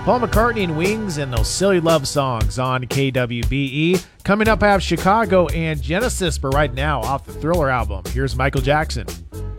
Paul McCartney and Wings and those silly love songs on KWBE. Coming up, I have Chicago and Genesis, but right now, off the Thriller album, here's Michael Jackson.